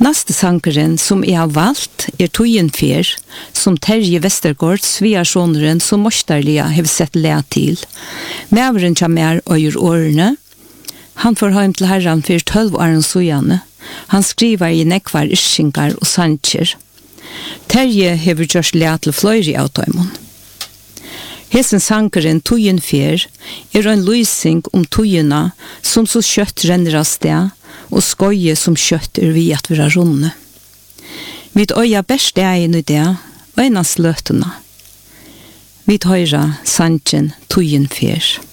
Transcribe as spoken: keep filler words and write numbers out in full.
Neste sankeren som jeg har valgt er Tøyen Fer, som Terje Vestergaard, Sviasjoneren, som Morstarlia har sett le til. Mæveren kommer og gjør årene. Han får hjem til herren for tølv åren sojane. Han skriver i nekvar ischingar og sanger. Terje har gjort le til fløyre av tøymon. Hesen sankeren Tøyen Fer er en lysing om tøyena som så kjøtt renner av sted, og skoje som kjøtt er vi at vi er runde. Vi øya best egen i det, og enast løtene. Vi høyra sangen Tøyen Fer.